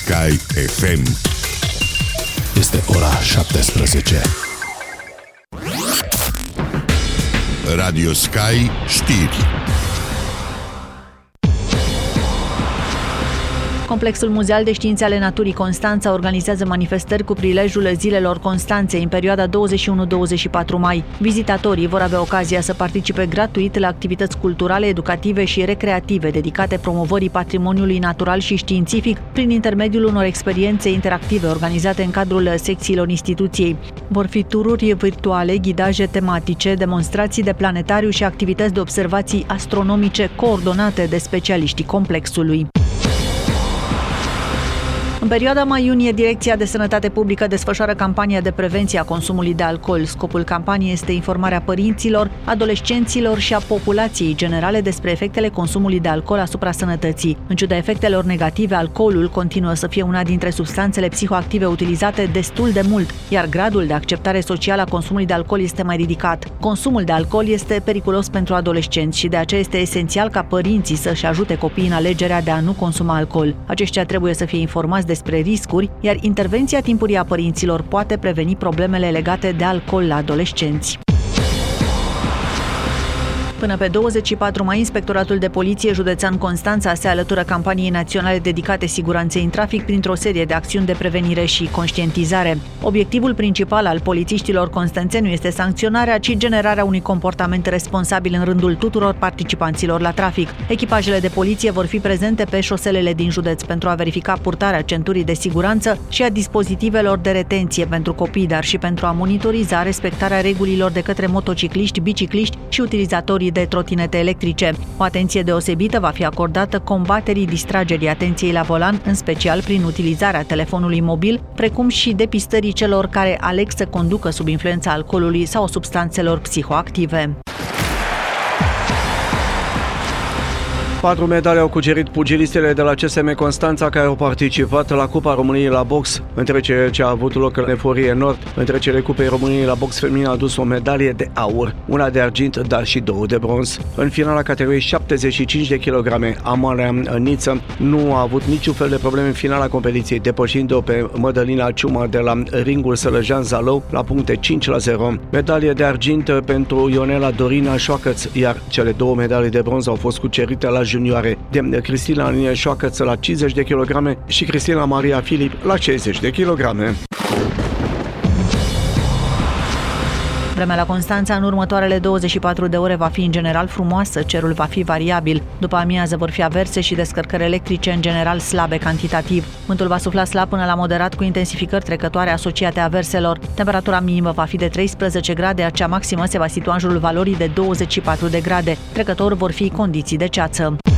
Sky FM. Este ora 17. Radio Sky știri. Complexul Muzeal de Științe ale Naturii Constanța organizează manifestări cu prilejul Zilelor Constanței în perioada 21-24 mai. Vizitatorii vor avea ocazia să participe gratuit la activități culturale, educative și recreative dedicate promovării patrimoniului natural și științific prin intermediul unor experiențe interactive organizate în cadrul secțiilor instituției. Vor fi tururi virtuale, ghidaje tematice, demonstrații de planetariu și activități de observații astronomice coordonate de specialiștii complexului. În perioada mai-iunie, Direcția de Sănătate Publică desfășoară campania de prevenție a consumului de alcool. Scopul campaniei este informarea părinților, adolescenților și a populației generale despre efectele consumului de alcool asupra sănătății. În ciuda efectelor negative, alcoolul continuă să fie una dintre substanțele psihoactive utilizate destul de mult, iar gradul de acceptare socială a consumului de alcool este mai ridicat. Consumul de alcool este periculos pentru adolescenți și de aceea este esențial ca părinții să-și ajute copiii în alegerea de a nu consuma alcool. Aceștia trebuie să fie informați despre riscuri, iar intervenția timpurie a părinților poate preveni problemele legate de alcool la adolescenți. Până pe 24 mai, Inspectoratul de Poliție Județean Constanța se alătură campaniei naționale dedicate siguranței în trafic printr-o serie de acțiuni de prevenire și conștientizare. Obiectivul principal al polițiștilor constanțeni nu este sancționarea, ci generarea unui comportament responsabil în rândul tuturor participanților la trafic. Echipajele de poliție vor fi prezente pe șoselele din județ pentru a verifica purtarea centurii de siguranță și a dispozitivelor de retenție pentru copii, dar și pentru a monitoriza respectarea regulilor de către motocicliști, bicicliști și utilizatorii de trotinete electrice. O atenție deosebită va fi acordată combaterii distragerii atenției la volan, în special prin utilizarea telefonului mobil, precum și depistării celor care aleg să conducă sub influența alcoolului sau substanțelor psihoactive. 4 medalii au cucerit pugilistele de la CSM Constanța care au participat la Cupa României la box. Între cele ce a avut loc în Eforie Nord, între cele Cupei României la box feminin a adus o medalie de aur, una de argint, dar și 2 de bronz. În finala categoriei 75 de kilograme, Amalia Niță nu a avut niciun fel de probleme în finala competiției, depășind-o pe Mădălina Ciuma de la ringul Sălăjean Zalău la puncte 5-0. Medalie de argint pentru Ionela Dorina Șoacăț, iar cele 2 medalii de bronz au fost cucerite la junioare de Cristina Linie Șoacăț la 50 de kilograme și Cristina Maria Filip la 60 de kilograme. Vremea la Constanța în următoarele 24 de ore va fi în general frumoasă, cerul va fi variabil. După amiază vor fi averse și descărcări electrice, în general slabe cantitativ. Vântul va sufla slab până la moderat cu intensificări trecătoare asociate averselor. Temperatura minimă va fi de 13 grade, iar cea maximă se va situa în jurul valorii de 24 de grade. Trecător vor fi condiții de ceață.